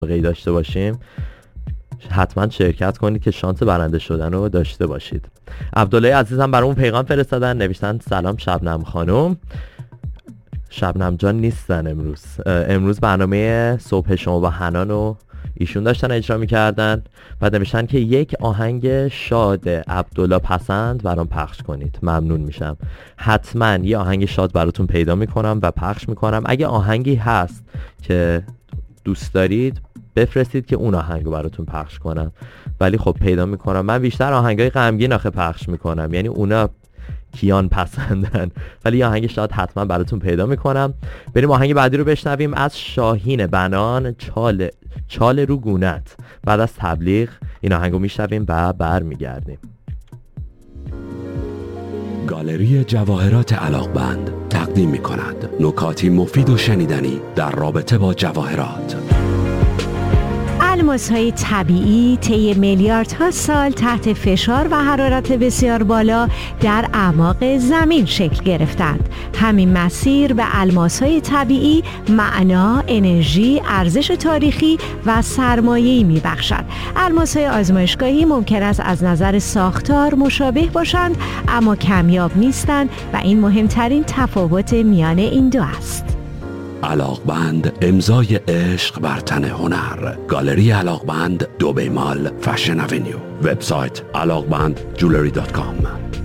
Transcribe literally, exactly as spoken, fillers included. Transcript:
مسابقه‌ای داشته باشیم حتما شرکت کنید که شانس برنده شدن رو داشته باشید. عبدالله عزیزم برامون پیغام فرستادن، نوشتن سلام شبنم خانم. شبنم جان نیستن امروز. امروز برنامه صبح شما با حنان رو ایشون داشتن اجرا می‌کردن. بعد نوشتن که یک آهنگ شاد عبدالله پسند برام پخش کنید، ممنون میشم. حتما یه آهنگ شاد براتون پیدا میکنم و پخش میکنم. اگه آهنگی هست که دوست دارید بفرستید که اون آهنگ رو براتون پخش کنم، ولی خب پیدا میکنم. من بیشتر آهنگای غمگین آخه پخش میکنم، یعنی اونا کیان پسندن، ولی یه آهنگ شاد حتما براتون پیدا میکنم. بریم آهنگ بعدی رو بشنویم از شاهین بنان، چال چال رو گونت. بعد از تبلیغ این آهنگ رو میشنویم و برمیگردیم. گالری جواهرات علاقبند تقدیم میکند نکاتی مفید و شنیدنی در رابطه با جواهرات. الماس‌های طبیعی طی میلیاردها سال تحت فشار و حرارت بسیار بالا در اعماق زمین شکل گرفتند. همین مسیر به الماس‌های طبیعی معنا، انرژی، ارزش تاریخی و سرمایه‌ای می‌بخشد. الماس‌های آزمایشگاهی ممکن است از نظر ساختار مشابه باشند، اما کمیاب نیستند و این مهمترین تفاوت میان این دو است. علاقبند، امضای عشق بر تن هنر. گالری علاقبند، دو بیمال، فشن اونیو. وبسایت علاقبند جولری دات کام.